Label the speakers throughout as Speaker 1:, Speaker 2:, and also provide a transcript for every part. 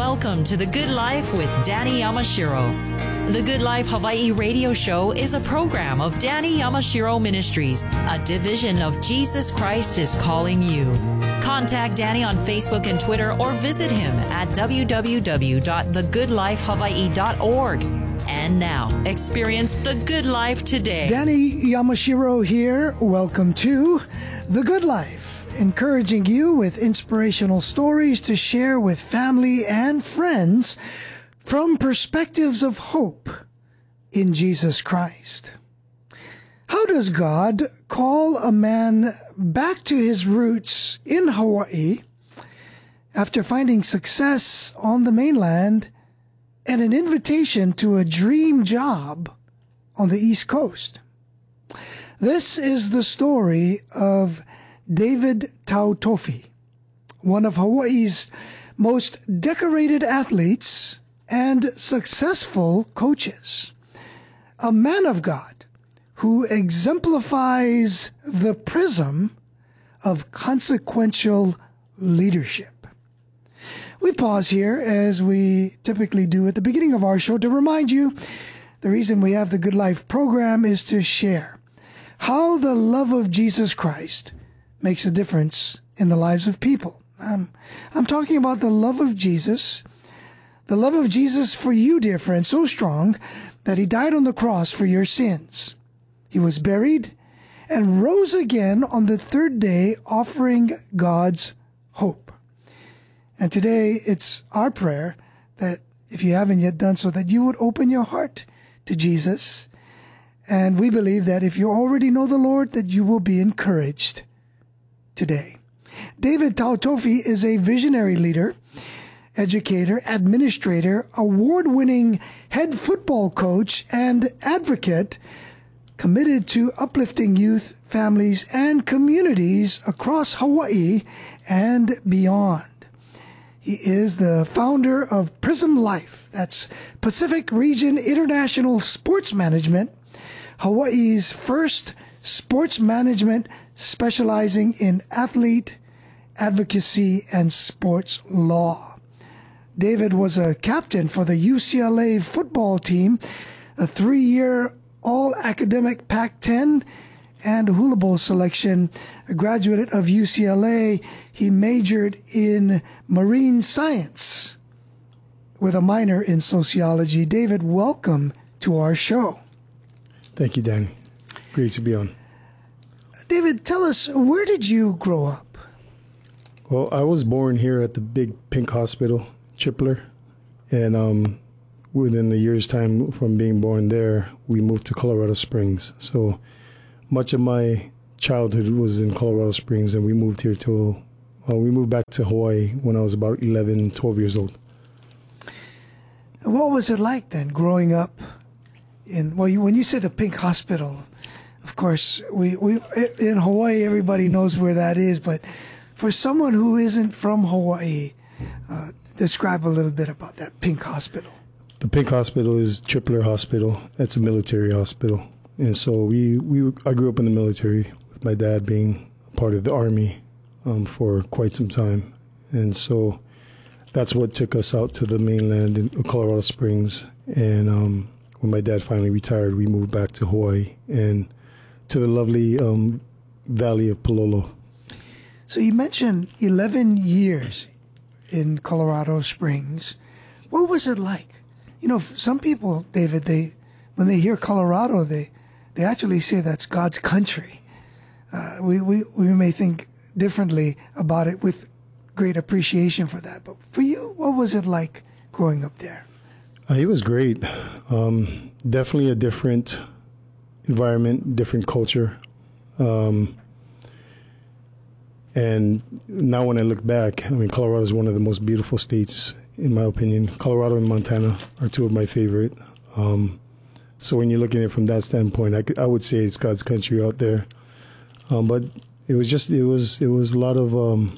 Speaker 1: Welcome to The Good Life with Danny Yamashiro. The Good Life Hawaii radio show is a program of Danny Yamashiro Ministries, a division of Jesus Christ is Calling You. Contact Danny on Facebook and Twitter or visit him at www.thegoodlifehawaii.org. And now, experience the good life today.
Speaker 2: Danny Yamashiro here. Welcome to The Good Life, encouraging you with inspirational stories to share with family and friends from perspectives of hope in Jesus Christ. How does God call a man back to his roots in Hawaii after finding success on the mainland and an invitation to a dream job on the East Coast? This is the story of David Tautofi, one of Hawaii's most decorated athletes and successful coaches, a man of God who exemplifies the prism of consequential leadership. We pause here, as we typically do at the beginning of our show, to remind you the reason we have the Good Life program is to share how the love of Jesus Christ makes a difference in the lives of people. I'm talking about the love of Jesus for you, dear friend, so strong that he died on the cross for your sins. He was buried and rose again on the third day, offering God's hope. And today it's our prayer that, if you haven't yet done so, that you would open your heart to Jesus. And we believe that if you already know the Lord, that you will be encouraged today. David Tautofi is a visionary leader, educator, administrator, award-winning head football coach, and advocate committed to uplifting youth, families, and communities across Hawaii and beyond. He is the founder of Prism Life, that's Pacific Region International Sports Management, Hawaii's first sports management specializing in athlete advocacy and sports law. David was a captain for the UCLA football team, a 3-year all-academic Pac-10 and Hula Bowl selection, a graduate of UCLA. He majored in marine science with a minor in sociology. David, welcome to our show.
Speaker 3: Thank you, Danny. Great to be on.
Speaker 2: David, tell us, where did you grow up?
Speaker 3: Well, I was born here at the Big Pink Hospital, Chipler. And within a year's time from being born there, we moved to Colorado Springs. So much of my childhood was in Colorado Springs, and we moved here we moved back to Hawaii when I was about 11, 12 years old.
Speaker 2: What was it like then, growing up when you say the Pink Hospital, of course, we in Hawaii, everybody knows where that is, but for someone who isn't from Hawaii, describe a little bit about that Pink Hospital.
Speaker 3: The Pink Hospital is Tripler Hospital. It's a military hospital. And so I grew up in the military, with my dad being part of the Army for quite some time. And so that's what took us out to the mainland in Colorado Springs. And when my dad finally retired, we moved back to Hawaii and to the lovely valley of Palolo.
Speaker 2: So you mentioned 11 years in Colorado Springs. What was it like? You know, some people, David, when they hear Colorado, they actually say that's God's country. We may think differently about it, with great appreciation for that. But for you, what was it like growing up there?
Speaker 3: It was great. Definitely a different environment, different culture. And now when I look back, I mean, Colorado is one of the most beautiful states, in my opinion. Colorado and Montana are two of my favorite. So when you're looking at it from that standpoint, I would say it's God's country out there. But it was a lot of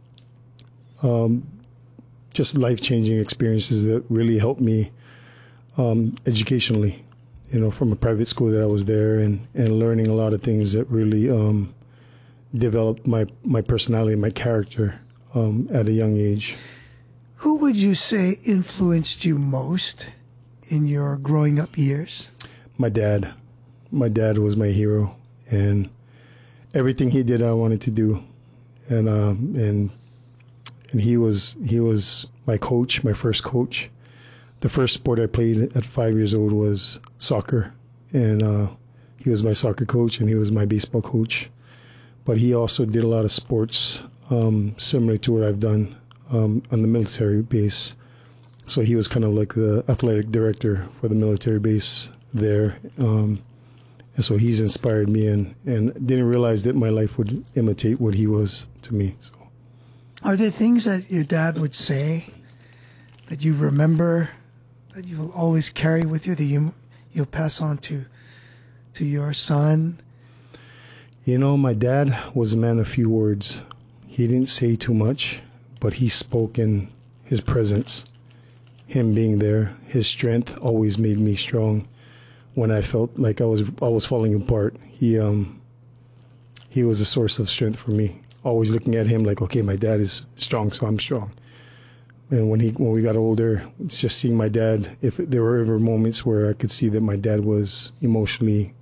Speaker 3: just life-changing experiences that really helped me educationally, you know, from a private school that I was there, and learning a lot of things that really developed my personality, my character at a young age.
Speaker 2: Who would you say influenced you most in your growing up years?
Speaker 3: My dad. My dad was my hero, and everything he did, I wanted to do, and he was my coach, my first coach. The first sport I played at 5 years old was soccer, and he was my soccer coach, and he was my baseball coach. But he also did a lot of sports similar to what I've done on the military base. So he was kind of like the athletic director for the military base there. And so he's inspired me, and didn't realize that my life would imitate what he was to me. So.
Speaker 2: Are there things that your dad would say that you remember, that you will always carry with you, that you'll pass on to your son?
Speaker 3: You know, my dad was a man of few words. He didn't say too much, but he spoke in his presence. Him being there, his strength always made me strong. When I felt like I was falling apart, he was a source of strength for me. Always looking at him like, okay, my dad is strong, so I'm strong. And when we got older, it's just seeing my dad. If there were ever moments where I could see that my dad was emotionally,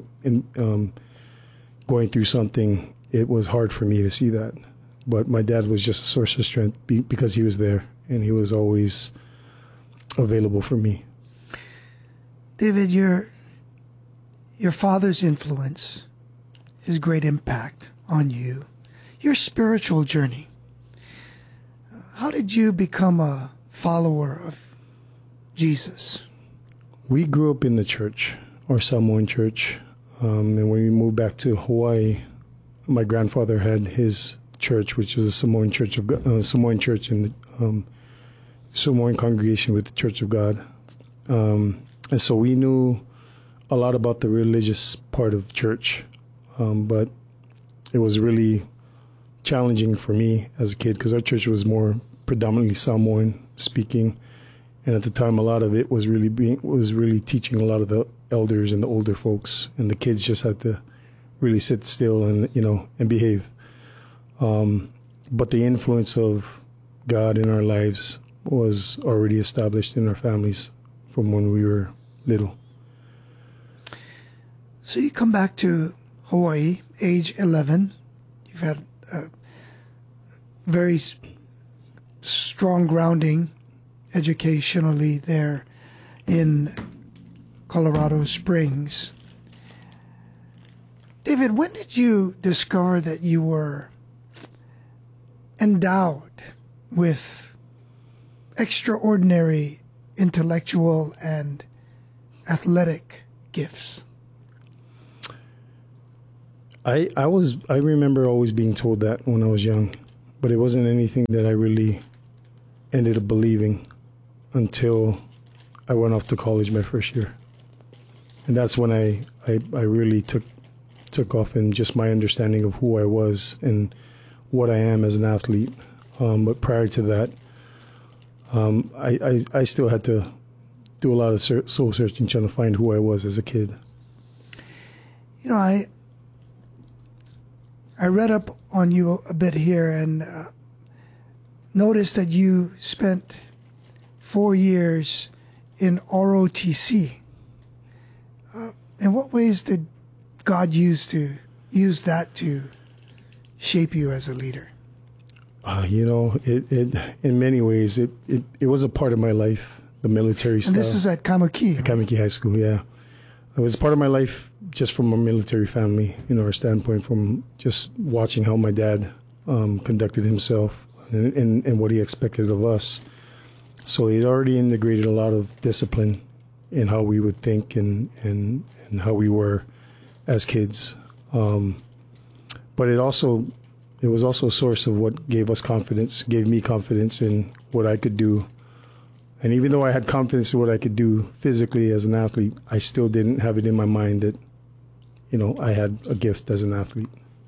Speaker 3: going through something, it was hard for me to see that. But my dad was just a source of strength because he was there, and he was always available for me.
Speaker 2: David, your father's influence, his great impact on you, your spiritual journey. How did you become a follower of Jesus?
Speaker 3: We grew up in the church, our Samoan church. And when we moved back to Hawaii, my grandfather had his church, which was a Samoan church Samoan church in the Samoan congregation with the Church of God. And so we knew a lot about the religious part of church, but it was really challenging for me as a kid because our church was more predominantly Samoan speaking, and at the time a lot of it was really teaching a lot of the elders and the older folks, and the kids just had to really sit still and behave. But the influence of God in our lives was already established in our families from when we were little.
Speaker 2: So you come back to Hawaii, age 11. You've had a very strong grounding educationally there in Colorado Springs. David, when did you discover that you were endowed with extraordinary intellectual and athletic gifts?
Speaker 3: I remember always being told that when I was young, but it wasn't anything that I really ended up believing until I went off to college my first year. And that's when I really took off in just my understanding of who I was and what I am as an athlete. But prior to that, I still had to do a lot of soul searching, trying to find who I was as a kid.
Speaker 2: You know, I read up on you a bit here and noticed that you spent 4 years in ROTC. In what ways did God use that to shape you as a leader?
Speaker 3: It in many ways it was a part of my life, the military stuff.
Speaker 2: And this is at Kaimuki.
Speaker 3: At Kaimuki High School, yeah. It was part of my life just from a military family, our standpoint, from just watching how my dad conducted himself and what he expected of us. So it already integrated a lot of discipline in how we would think and how we were as kids. But it was also a source of what gave me confidence in what I could do. And even though I had confidence in what I could do physically as an athlete, I still didn't have it in my mind that, I had a gift as an athlete.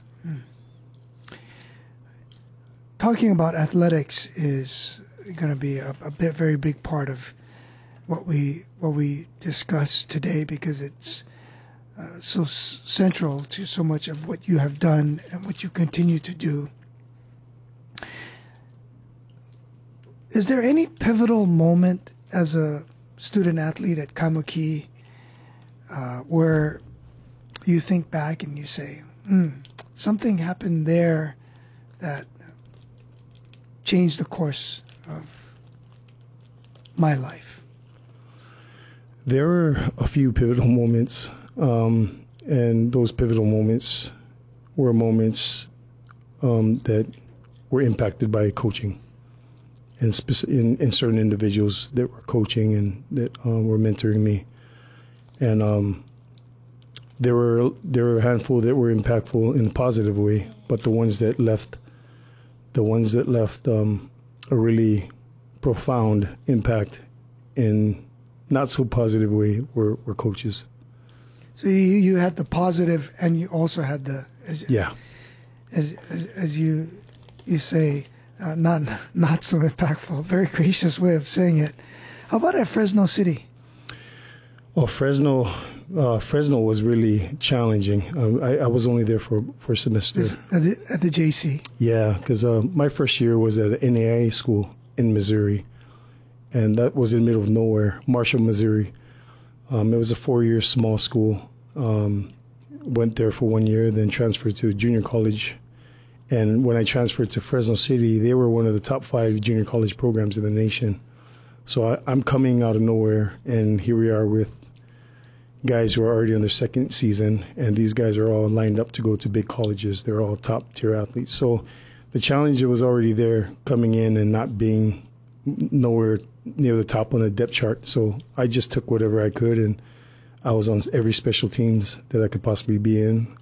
Speaker 2: Talking about athletics is going to be a very big part of what we discuss today, because it's so central to so much of what you have done and what you continue to do. is there any pivotal moment as a student athlete at Kaimuki where you think back and you say, something happened there that changed the course of my life?
Speaker 3: There were a few pivotal moments, and those pivotal moments were moments that were impacted by coaching and in certain individuals that were coaching and that were mentoring me. And there were a handful that were impactful in a positive way, but the ones that left a really profound impact in not so positive way were coaches.
Speaker 2: So you had the positive, and you also had the as you say, not so impactful. Very gracious way of saying it. How about at Fresno City?
Speaker 3: Well, Fresno was really challenging. I was only there for a semester.
Speaker 2: At the JC?
Speaker 3: Yeah, because my first year was at an NAIA school in Missouri, and that was in the middle of nowhere, Marshall, Missouri. It was a 4-year small school. Went there for 1 year, then transferred to junior college. And when I transferred to Fresno City, they were one of the top 5 junior college programs in the nation. So I'm coming out of nowhere, and here we are with guys who are already on their second season, and these guys are all lined up to go to big colleges. They're all top-tier athletes. So the challenge was already there, coming in and not being nowhere near the top on the depth chart. So I just took whatever I could, and I was on every special teams that I could possibly be in.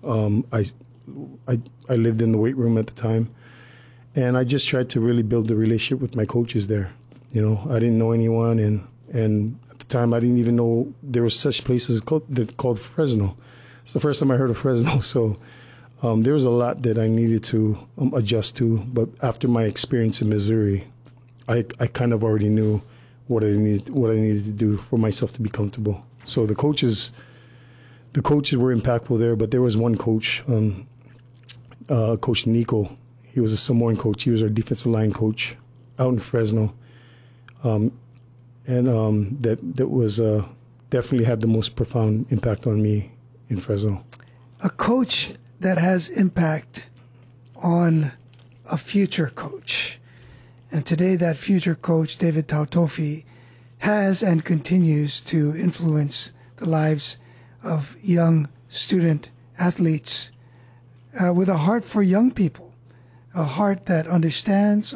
Speaker 3: I lived in the weight room at the time, and I just tried to really build a relationship with my coaches there. You know, I didn't know anyone, and at the time I didn't even know there were such places called Fresno. It's the first time I heard of Fresno, so there was a lot that I needed to adjust to. But after my experience in Missouri, I kind of already knew what I needed to do for myself to be comfortable. So the coaches were impactful there, but there was one coach, Coach Nico. He was a Samoan coach. He was our defensive line coach out in Fresno, and that was definitely had the most profound impact on me in Fresno.
Speaker 2: A coach that has impact on a future coach. And today that future coach, David Tautofi, has and continues to influence the lives of young student athletes with a heart for young people, a heart that understands,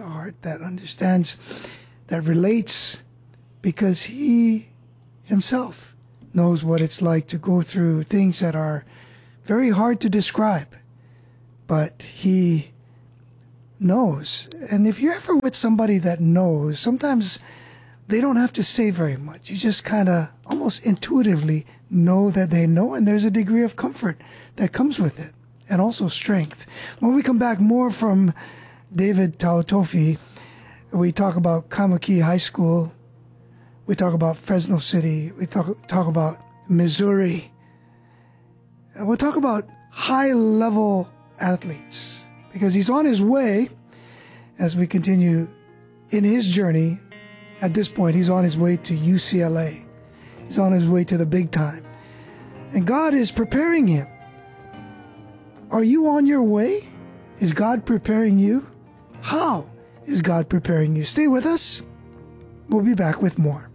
Speaker 2: that relates, because he himself knows what it's like to go through things that are very hard to describe, but he knows. And if you're ever with somebody that knows, sometimes they don't have to say very much. You just kind of almost intuitively know that they know, and there's a degree of comfort that comes with it, and also strength. When we come back, more from David Tautofi. We talk about Kaimuki High School. We talk about Fresno City. We talk about Missouri. And we'll talk about high-level athletes, because he's on his way as we continue in his journey. At this point, he's on his way to UCLA. He's on his way to the big time. And God is preparing him. Are you on your way? Is God preparing you? How is God preparing you? Stay with us. We'll be back with more.